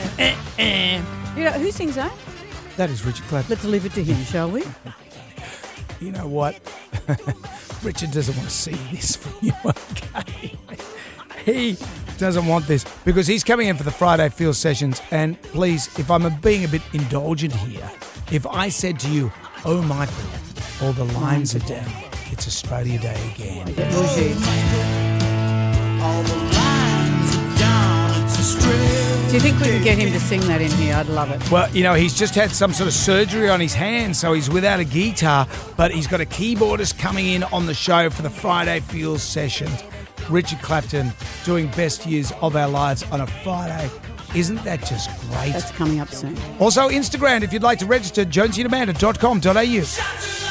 You know, who sings that? That is Richard Clapton. Let's leave it to him, shall we? You know what? Richard doesn't want to see this from you, okay? He doesn't want this because he's coming in for the Friday Field Sessions. And please, if I'm being a bit indulgent here, if I said to you, oh, Michael, all the lines are down, it's Australia Day again. All the lines are down, it's Australia. Do you think we can get him to sing that in here? I'd love it. Well, you know, he's just had some sort of surgery on his hand, so he's without a guitar, but he's got a keyboardist coming in on the show for the Friday Field Sessions. Richard Clapton doing Best Years of Our Lives on a Friday. Isn't that just great? That's coming up soon. Also, Instagram, if you'd like to register, jonesyandamanda.com.au.